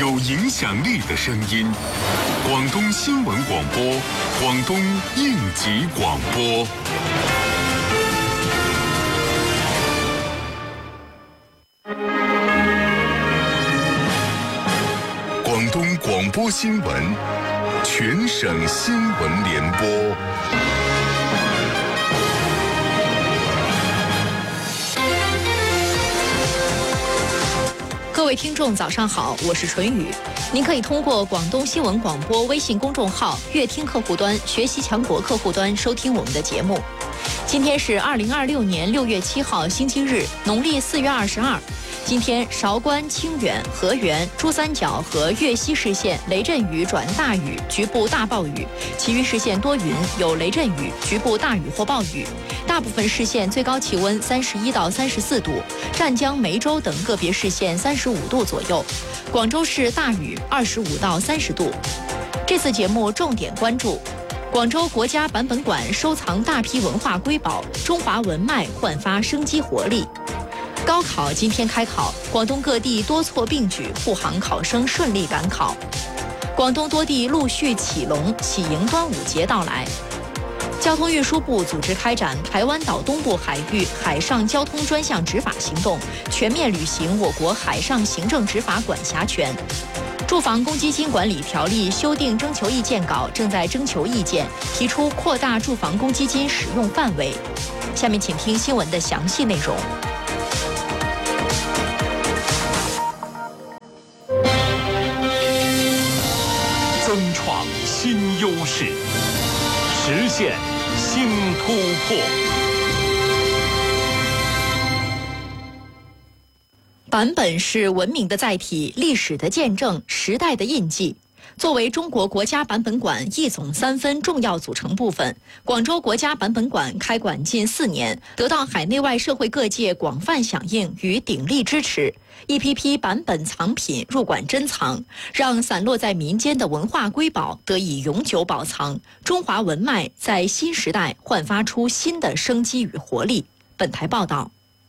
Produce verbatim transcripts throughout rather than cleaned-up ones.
有影响力的声音。广东新闻广播，广东应急广播。广东广播新闻，全省新闻联播。 各位听众早上好，我是纯宇。您可以通过广东新闻广播微信公众号、乐听客户端、学习强国客户端收听我们的节目。今天是二零二六年六月七号星期日，农历四月二十二。今天韶关、清远、河源、珠三角和粤西市县雷阵雨转大雨，局部大暴雨；其余市县多云，有雷阵雨，局部大雨或暴雨。大部分市县最高气温三十一到三十四度，湛江、梅州等个别市县三十五度左右。广州市大雨，二十五到三十度。这次节目重点关注：广州国家版本馆收藏大批文化瑰宝，中华文脉焕发生机活力。高考今天开考，广东各地多措并举，护航考生顺利赶考。广东多地陆续启龙，喜迎端午节到来。交通运输部组织开展台湾岛东部海域海上交通专项执法行动，全面履行我国海上行政执法管辖权。住房公积金管理条例修订征求意见稿正在征求意见，提出扩大住房公积金使用范围。下面请听新闻的详细内容。 增创新优势，实现新突破。 版本是文明的载体，历史的见证，时代的印记。作为中国国家版本馆一总三分重要组成部分，广州国家版本馆开馆近四年，得到海内外社会各界广泛响应与鼎力支持。一批批版本藏品入馆珍藏，让散落在民间的文化瑰宝得以永久保藏，中华文脉在新时代焕发出新的生机与活力。本台报道。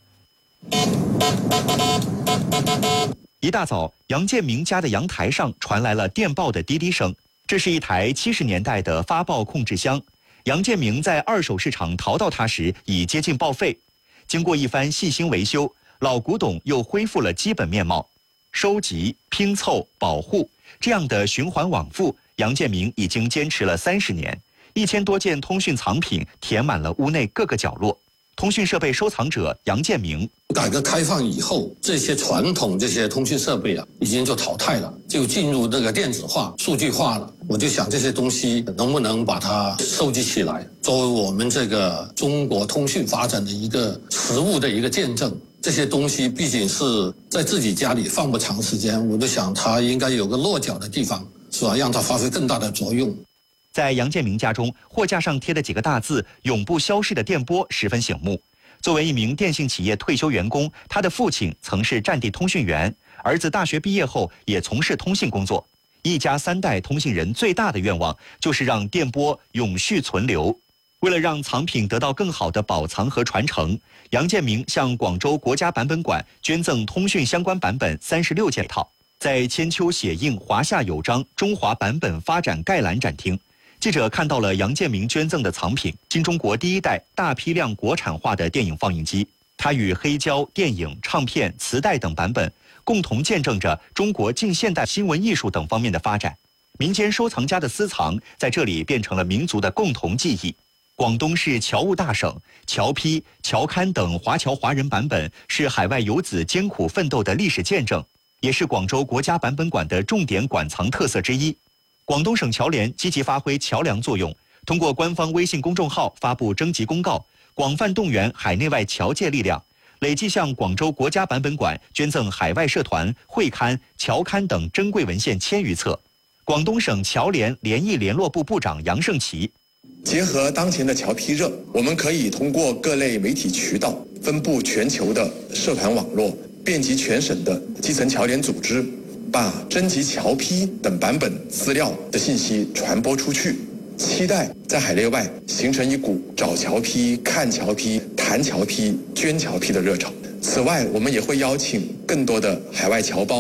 一大早，杨建明家的阳台上传来了电报的滴滴声。这是一台七十年代的发报控制箱，杨建明在二手市场淘到它时已接近报废。经过一番细心维修，老古董又恢复了基本面貌。收集、拼凑、保护，这样的循环往复，杨建明已经坚持了三十年。一千多件通讯藏品填满了屋内各个角落。通讯设备收藏者杨建明： 改革开放以后，这些传统这些通讯设备啊，已经就淘汰了，就进入这个电子化、数据化了。我就想这些东西能不能把它收集起来，作为我们这个中国通讯发展的一个实物的一个见证。这些东西毕竟是在自己家里放不长时间，我就想它应该有个落脚的地方，是吧？让它发挥更大的作用。 在杨建明家中，货架上贴的几个大字“永不消逝的电波”十分醒目。作为一名电信企业退休员工，他的父亲曾是战地通讯员，儿子大学毕业后也从事通信工作。一家三代通信人最大的愿望就是让电波永续存留。为了让藏品得到更好的保藏和传承，杨建明向广州国家版本馆捐赠通讯相关版本三十六件套，在千秋写印华夏有章中华版本发展概览展厅。记者看到了杨建明捐赠的藏品，新中国第一代大批量国产化的电影放映机。它与黑胶、电影、唱片、磁带等版本共同见证着中国近现代新闻艺术等方面的发展。民间收藏家的私藏在这里变成了民族的共同记忆。广东是侨务大省，侨批、侨刊等华侨华人版本是海外游子艰苦奋斗的历史见证，也是广州国家版本馆的重点馆藏特色之一。广东省侨联积极发挥桥梁作用，通过官方微信公众号发布征集公告，广泛动员海内外侨界力量，累计向广州国家版本馆捐赠海外社团、会刊、侨刊等珍贵文献千余册。广东省侨联联谊联络部部长杨胜奇： 结合当前的侨批热，我们可以通过各类媒体渠道，分布全球的社团网络，遍及全省的基层侨联组织，把征集侨批等版本资料的信息传播出去，期待在海内外形成一股找侨批、看侨批、谈侨批、捐侨批的热潮。此外，我们也会邀请更多的海外侨胞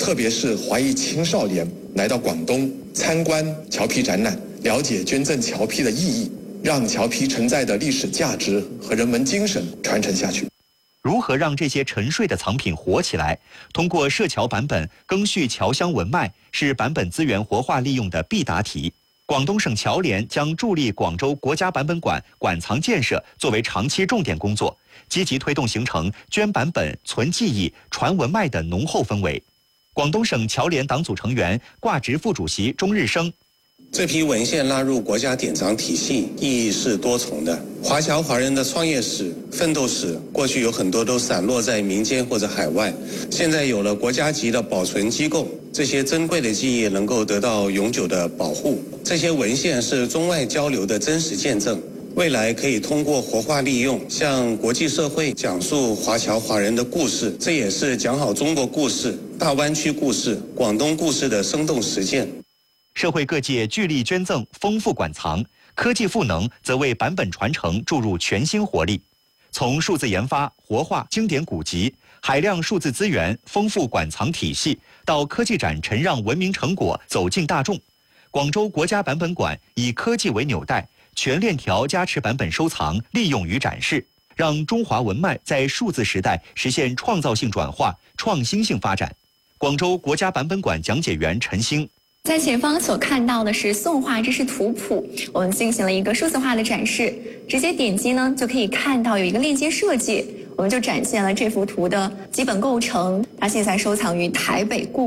特别是华裔青少年来到广东参观侨批展览，了解捐赠侨批的意义，让侨批承载的历史价值和人文精神传承下去。 如何让这些沉睡的藏品活起来？通过设侨版本更续侨乡文脉，是版本资源活化利用的必答题。广东省侨联将助力广州国家版本馆馆藏建设作为长期重点工作，积极推动形成捐版本、存记忆、传文脉的浓厚氛围。广东省侨联党组成员、挂职副主席钟日升。 这批文献纳入国家典藏体系，意义是多重的。华侨华人的创业史、奋斗史，过去有很多都散落在民间或者海外，现在有了国家级的保存机构，这些珍贵的记忆能够得到永久的保护。这些文献是中外交流的真实见证，未来可以通过活化利用，向国际社会讲述华侨华人的故事，这也是讲好中国故事、大湾区故事、广东故事的生动实践。 社会各界聚力捐赠，丰富馆藏；科技赋能则为版本传承注入全新活力。从数字研发、活化经典古籍、海量数字资源、丰富馆藏体系，到科技展陈让文明成果走进大众，广州国家版本馆以科技为纽带，全链条加持版本收藏、利用与展示，让中华文脉在数字时代实现创造性转化、创新性发展。广州国家版本馆讲解员陈星。 在前方所看到的是宋画知识图谱，我们进行了一个数字化的展示，直接点击呢就可以看到有一个链接设计，我们就展现了这幅图的基本构成，它现在收藏于台北故